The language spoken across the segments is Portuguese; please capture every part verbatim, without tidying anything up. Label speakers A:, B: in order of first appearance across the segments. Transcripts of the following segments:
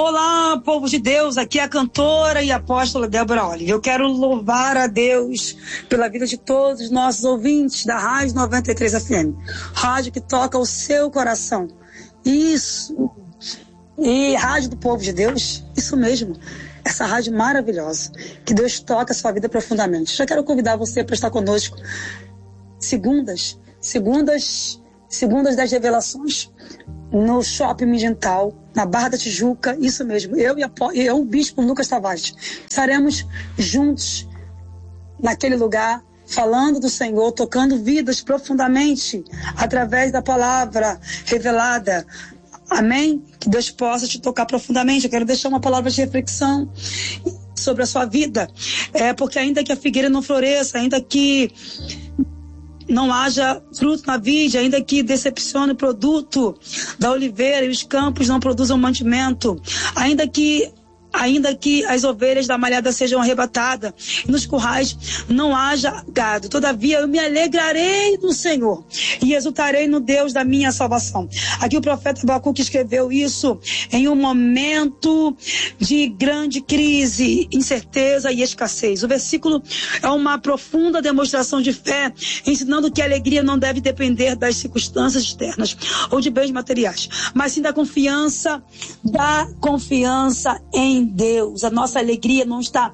A: Olá, povo de Deus, aqui é a cantora e apóstola Débora Oliver. Eu quero louvar a Deus pela vida de todos os nossos ouvintes da Rádio noventa e três F M, rádio que toca o seu coração. Isso, e rádio do povo de Deus, isso mesmo, essa rádio maravilhosa, que Deus toca a sua vida profundamente. Já quero convidar você para estar conosco segundas, segundas, segundas das revelações, no Shopping Midintal, na Barra da Tijuca, isso mesmo, eu e a, eu, o Bispo Lucas Tavares, estaremos juntos naquele lugar, falando do Senhor, tocando vidas profundamente, através da palavra revelada. Amém? Que Deus possa te tocar profundamente. Eu quero deixar uma palavra de reflexão sobre a sua vida, é, porque ainda que a figueira não floresça, ainda que não haja fruto na vide, ainda que decepcione o produto da oliveira e os campos não produzam mantimento, ainda que ainda que as ovelhas da malhada sejam arrebatadas e nos currais não haja gado, todavia eu me alegrarei no Senhor e exultarei no Deus da minha salvação. Aqui o profeta Abacuque escreveu isso em um momento de grande crise, incerteza e escassez. O versículo é uma profunda demonstração de fé, ensinando que a alegria não deve depender das circunstâncias externas ou de bens materiais, mas sim da confiança, da confiança em Deus. A nossa alegria não está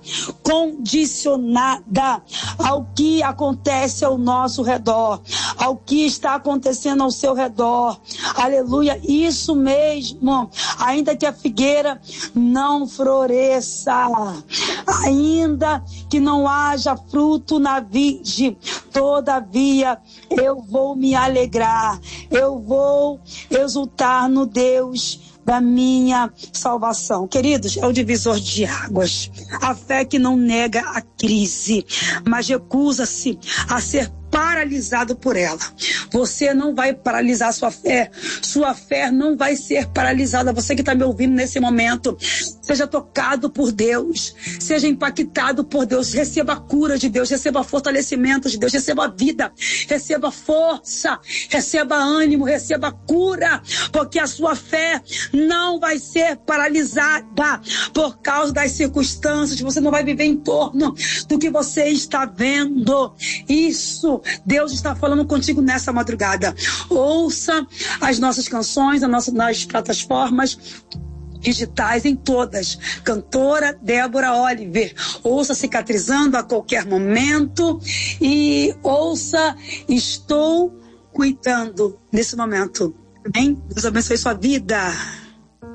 A: condicionada ao que acontece ao nosso redor, ao que está acontecendo ao seu redor. Aleluia, isso mesmo. Ainda que a figueira não floresça, ainda que não haja fruto na vide, todavia eu vou me alegrar, eu vou exultar no Deus da minha salvação. Queridos, é o divisor de águas. A fé que não nega a crise, mas recusa-se a ser paralisado por ela. Você não vai paralisar sua fé. Sua fé não vai ser paralisada. Você que está me ouvindo nesse momento, seja tocado por Deus, seja impactado por Deus, receba a cura de Deus, receba fortalecimento de Deus, receba vida, receba força, receba ânimo, receba cura, porque a sua fé não vai ser paralisada por causa das circunstâncias. Você não vai viver em torno do que você está vendo. Isso Deus está falando contigo nessa madrugada. Ouça as nossas canções nas nossas nas plataformas digitais, em todas. Cantora Débora Oliver. Ouça Cicatrizando a qualquer momento e ouça Estou Cuidando nesse momento. Amém? Deus abençoe sua vida.